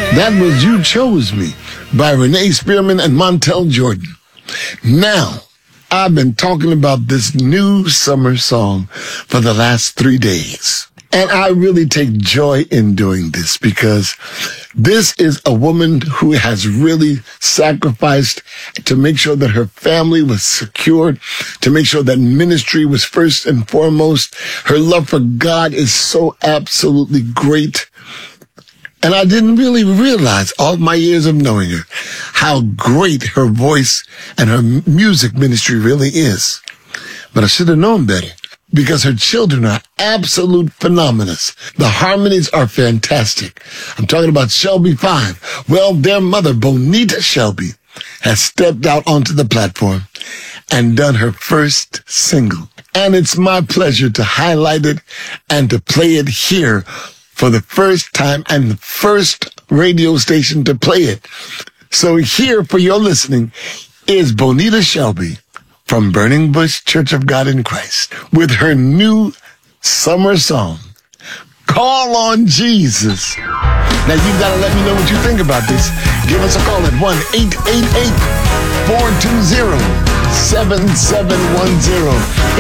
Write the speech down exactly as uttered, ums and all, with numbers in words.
That was You Chose Me by Renee Spearman and Montel Jordan. Now, I've been talking about this new summer song for the last three days. And I really take joy in doing this because this is a woman who has really sacrificed to make sure that her family was secured, to make sure that ministry was first and foremost. Her love for God is so absolutely great. And I didn't really realize, all my years of knowing her, how great her voice and her music ministry really is. But I should have known better, because her children are absolute phenomena. The harmonies are fantastic. I'm talking about Shelby Five. Well, their mother, Bonita Shelby, has stepped out onto the platform and done her first single. And it's my pleasure to highlight it and to play it here for the first time, and the first radio station to play it. So here for your listening is Bonita Shelby from Burning Bush Church of God in Christ with her new summer song, Call on Jesus. Now you've got to let me know what you think about this. Give us a call at one eight eight eight, four two zero, seven seven one zero.